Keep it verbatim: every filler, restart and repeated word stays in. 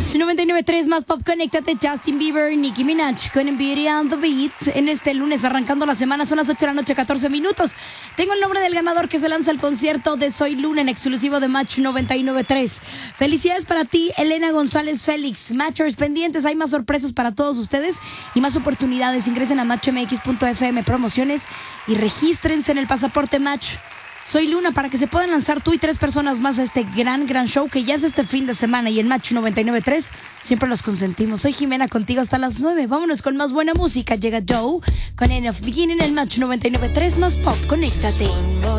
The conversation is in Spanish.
Match noventa y nueve punto tres más pop, conéctate. Justin Bieber y Nicki Minaj con Beauty on the Beat. En este lunes, arrancando la semana, son las ocho de la noche, catorce minutos. Tengo el nombre del ganador que se lanza al concierto de Soy Luna en exclusivo de Match noventa y nueve punto tres. Felicidades para ti, Elena González Félix. Matchers pendientes, hay más sorpresas para todos ustedes y más oportunidades. Ingresen a match m x punto f m promociones y regístrense en el pasaporte Match Soy Luna para que se puedan lanzar tú y tres personas más a este gran, gran show que ya es este fin de semana. Y en Match noventa y nueve punto tres siempre los consentimos. Soy Jimena contigo hasta las nueve. Vámonos con más buena música. Llega Joe con End of Beginning en Match noventa y nueve punto tres más pop. Conéctate.